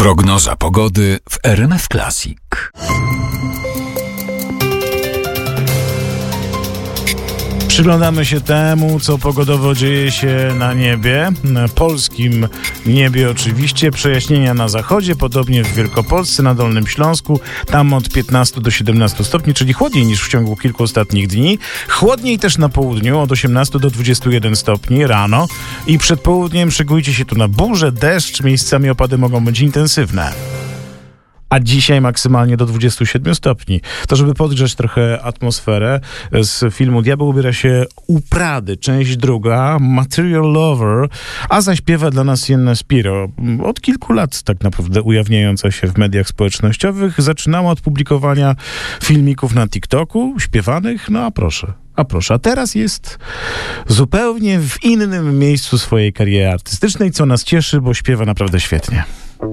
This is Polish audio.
Prognoza pogody w RMF Classic. Przyglądamy się temu, co pogodowo dzieje się na niebie, na polskim niebie oczywiście. Przejaśnienia na zachodzie, podobnie w Wielkopolsce, na Dolnym Śląsku, tam od 15 do 17 stopni, czyli chłodniej niż w ciągu kilku ostatnich dni. Chłodniej też na południu, od 18 do 21 stopni rano i przed południem szykujcie się tu na burzę, deszcz, miejscami opady mogą być intensywne. A dzisiaj maksymalnie do 27 stopni. To, żeby podgrzać trochę atmosferę, z filmu Diabeł ubiera się u Prady, część druga, Material Lover, a zaśpiewa dla nas Sienna Spiro. Od kilku lat tak naprawdę ujawniająca się w mediach społecznościowych. Zaczynała od publikowania filmików na TikToku, śpiewanych, no a proszę. A teraz jest zupełnie w innym miejscu swojej kariery artystycznej, co nas cieszy, bo śpiewa naprawdę świetnie.